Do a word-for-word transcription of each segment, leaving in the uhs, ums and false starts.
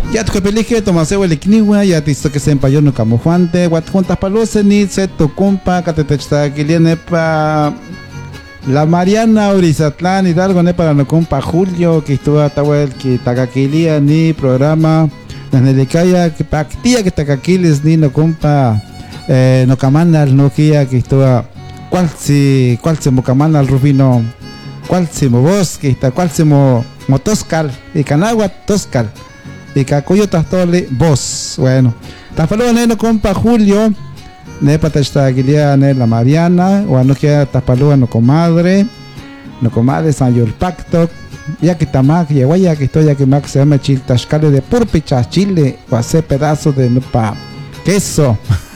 Ya tu pelije tomaseo el ikniwa ya tisto que se empayó no como Juante wat juntas palose ni se tu compa que te te que pa la Mariana Orizatlán y algo ne para no compa Julio que estuvo atawel que tagaquilia ni programa Nanelicaya que pactía que tagaquiles ni no compa eh, no camana no kia que estuvo cuál si cuál se mo camana el rubino cuál se mo bosque está cuál se mo motoscal y canagua toscal y cacoyo tastole vos bueno tafalo ne no compa Julio ne patachtagilia ne la Mariana o no que tapalo no comadre no comadre San Yolpacto ya que tamac ya guaya que estoy ya que max se llama chiltascale de purpicha chile o hacer pedazo de no pa queso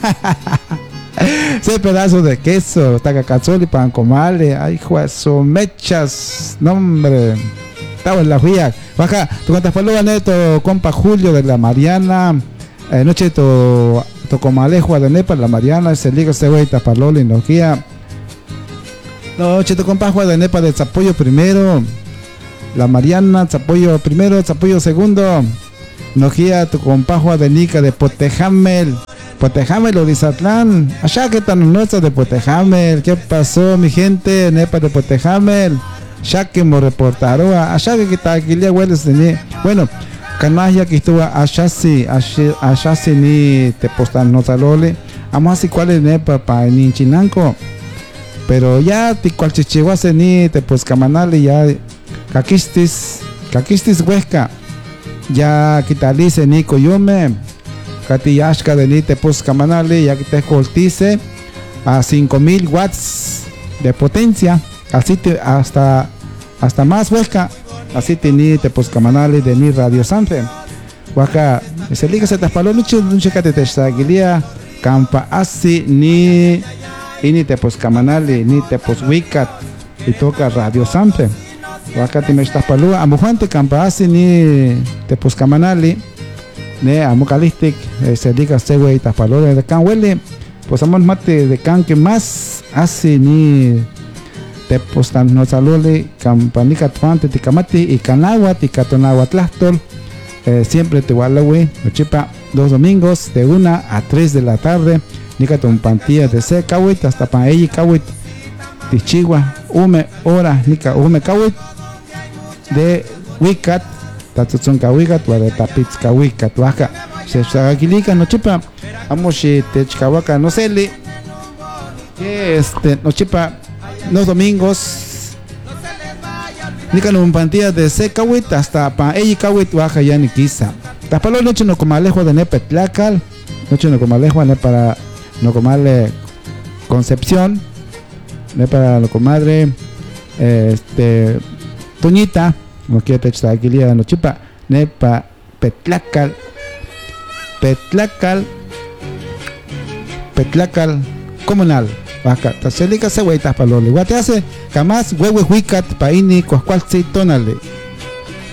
ese pedazo de queso tacacazoli pan comale ay juazo mechas nombre estaba en la vía baja tu cuentas paloma neto compa Julio de la Mariana eh, noche to to comalejo de nepa la Mariana se liga se güey tapaloli no guía noche to compa Juan de nepa de Zapollo primero la Mariana Zapollo primero Zapollo segundo no guía tu compa Juan de Nica de Potejamel Potejamel Orizatlán allá que tan nuestra de Potejamel qué pasó mi gente nepa de Potejamel ya que me reportaron allá que está aquí le hueles de bueno canalla que estuvo allá sí allá sí ni te postan no salole amo así cuál es nepa pa ni chinanco pero ya te cual chichihuase ni te pues camanale ya caquistis caquistis huesca ya quitalice ni coyume catillashka de ni te pues camanale ya que te coltice a cinco mil watts de potencia así te hasta hasta más huesca así tení te pues camanale de ni radio sante huaca se liga se taspaló mucho un checate te stagilia campa así ni y ni te pues camanale ni te pues wicat y toca radio sante huaca te me taspaló amujante campa así ni te pues camanale ne amucalistic se liga se güey taspaló de can huele pues amor mate de can que más así ni te postan no salule campanica tuante ticamati y canagua ticatonagua tlastol eh, siempre te gualawe chipa dos domingos de una a tres de la tarde nicaton pantilla de se kawit hasta pa ella kawit tichigua ume hora nica ume kawit de wicat tatutson kawigat wa de tapitz kawigat waka se sagilica no chipa amoshi techkawaka no sele este no chipa los domingos nican un pantilla de secawit hasta pa ella kawit baja ya ni quizá tapalo noche no comalejo de nepetlacal noche no comalejo ne para no comale Concepción ne para lo comadre este Toñita no quiere techta aguilia no chipa ne pa petlacal petlacal petlacal comunal vaca taselica se güey tapalole guate hace jamás huevo huicat paini cuascual tonale